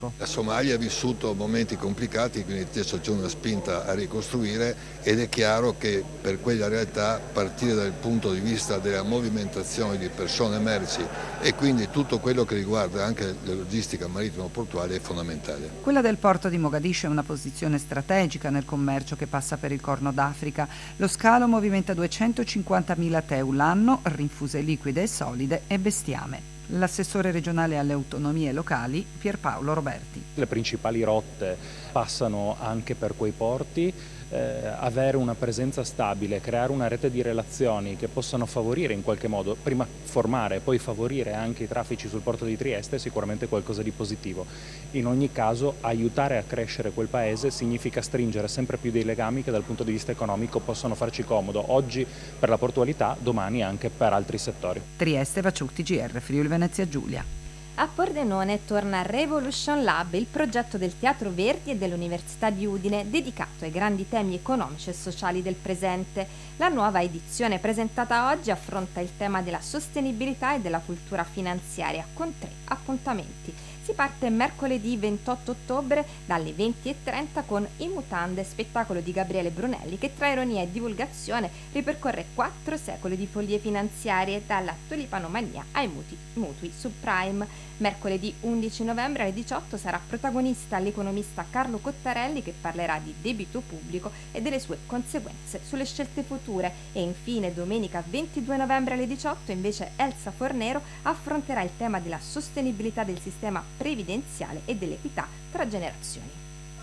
La Somalia ha vissuto momenti complicati, quindi adesso c'è una spinta a ricostruire ed è chiaro che per quella realtà partire dal punto di vista della movimentazione di persone e merci e quindi tutto quello che riguarda anche la logistica marittimo-portuale è fondamentale. Quella del porto di Mogadiscio è una posizione strategica nel commercio che passa per il Corno d'Africa. Lo scalo movimenta 250.000 TEU l'anno, rinfuse liquide e solide e bestiame. L'assessore regionale alle autonomie locali Pierpaolo Roberti. Le principali rotte passano anche per quei porti. Avere una presenza stabile, creare una rete di relazioni che possano favorire in qualche modo, prima formare e poi favorire anche i traffici sul porto di Trieste è sicuramente qualcosa di positivo. In ogni caso aiutare a crescere quel paese significa stringere sempre più dei legami che dal punto di vista economico possono farci comodo, oggi per la portualità, domani anche per altri settori. Trieste, Vaciuc, TGR, Friuli Venezia Giulia. A Pordenone torna Revolution Lab, il progetto del Teatro Verdi e dell'Università di Udine dedicato ai grandi temi economici e sociali del presente. La nuova edizione presentata oggi affronta il tema della sostenibilità e della cultura finanziaria con 3 appuntamenti. Si parte mercoledì 28 ottobre dalle 20:30 con I Mutande, spettacolo di Gabriele Brunelli che tra ironia e divulgazione ripercorre 4 secoli di follie finanziarie dalla tulipanomania ai mutui subprime. Mercoledì 11 novembre alle 18 sarà protagonista l'economista Carlo Cottarelli che parlerà di debito pubblico e delle sue conseguenze sulle scelte future e infine domenica 22 novembre alle 18 invece Elsa Fornero affronterà il tema della sostenibilità del sistema previdenziale e dell'equità tra generazioni.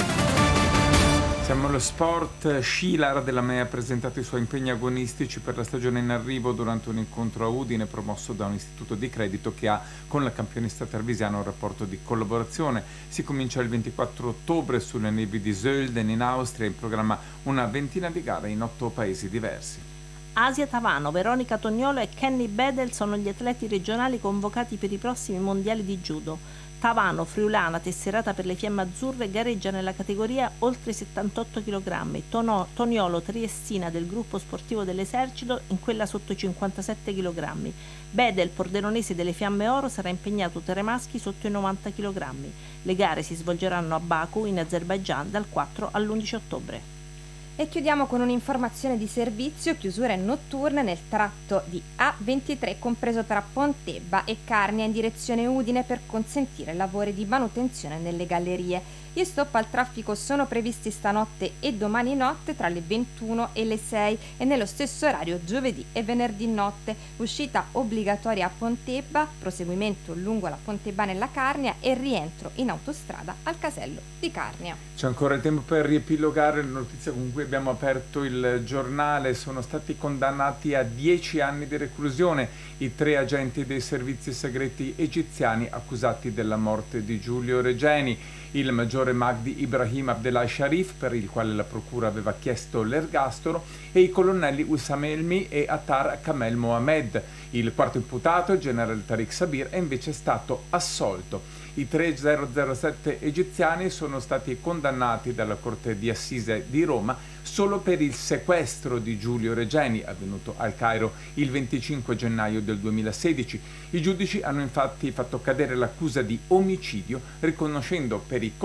Siamo allo sport. Scilar della MEA ha presentato i suoi impegni agonistici per la stagione in arrivo durante un incontro a Udine promosso da un istituto di credito che ha con la campionessa tarvisiana un rapporto di collaborazione. Si comincia il 24 ottobre sulle nevi di Sölden in Austria, in programma una ventina di gare in 8 paesi diversi. Asia Tavano, Veronica Tognolo e Kenny Bedel sono gli atleti regionali convocati per i prossimi mondiali di judo. Tavano, friulana, tesserata per le Fiamme Azzurre, gareggia nella categoria oltre 78 kg. Toniolo, triestina del gruppo sportivo dell'Esercito, in quella sotto i 57 kg. Bedel, pordenonese delle Fiamme Oro, sarà impegnato tra i maschi sotto i 90 kg. Le gare si svolgeranno a Baku, in Azerbaigian, dal 4 all'11 ottobre. E chiudiamo con un'informazione di servizio: chiusure notturne nel tratto di A23 compreso tra Pontebba e Carnia in direzione Udine per consentire lavori di manutenzione nelle gallerie. Gli stop al traffico sono previsti stanotte e domani notte tra le 21 e le 6 e nello stesso orario giovedì e venerdì notte. Uscita obbligatoria a Pontebba, proseguimento lungo la Pontebba-nella Carnia e rientro in autostrada al casello di Carnia. C'è ancora il tempo per riepilogare le notizie con cui abbiamo aperto il giornale. Sono stati condannati a 10 anni di reclusione i 3 agenti dei servizi segreti egiziani accusati della morte di Giulio Regeni. Il maggiore Magdi Ibrahim Abdellah Sharif, per il quale la procura aveva chiesto l'ergastolo, e i colonnelli Wissam Elmi e Attar Kamel Mohamed. Il quarto imputato, il generale Tariq Sabir, è invece stato assolto. I 3 007 egiziani sono stati condannati dalla Corte di Assise di Roma solo per il sequestro di Giulio Regeni, avvenuto al Cairo il 25 gennaio del 2016. I giudici hanno infatti fatto cadere l'accusa di omicidio, riconoscendo per i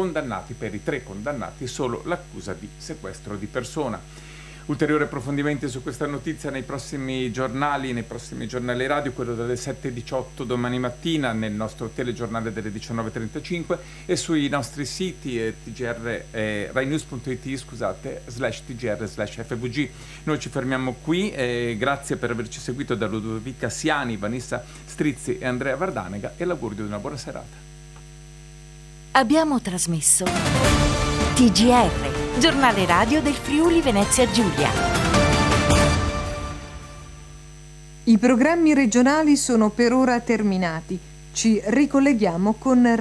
3 condannati, solo l'accusa di sequestro di persona. Ulteriori approfondimenti su questa notizia nei prossimi giornali radio, quello delle 7:18 domani mattina, nel nostro telegiornale delle 19:35 e sui nostri siti rainews.it/tgr/fvg. Noi ci fermiamo qui, grazie per averci seguito da Ludovica Siani, Vanessa Strizzi e Andrea Vardanega e l'augurio di una buona serata. Abbiamo trasmesso TGR, giornale radio del Friuli Venezia Giulia. I programmi regionali sono per ora terminati. Ci ricolleghiamo con